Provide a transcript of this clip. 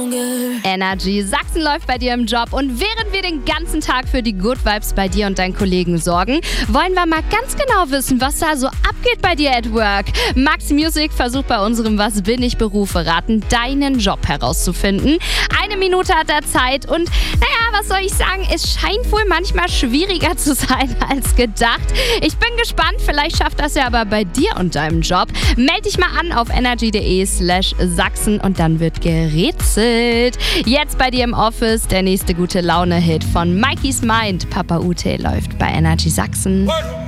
Energy Sachsen läuft bei dir im Job und während wir den ganzen Tag für die Good Vibes bei dir und deinen Kollegen sorgen, wollen wir mal ganz genau wissen, was da so abgeht bei dir at work. Max Music versucht bei unserem Was bin ich Berufe raten, deinen Job herauszufinden. 1 Minute hat er Zeit und was soll ich sagen, es scheint wohl manchmal schwieriger zu sein als gedacht. Ich bin gespannt, vielleicht schafft das ja aber bei dir und deinem Job. Meld dich mal an auf energy.de/Sachsen und dann wird gerätselt. Jetzt bei dir im Office der nächste gute Laune-Hit von Mikey's Mind. Papa Ute läuft bei Energy Sachsen.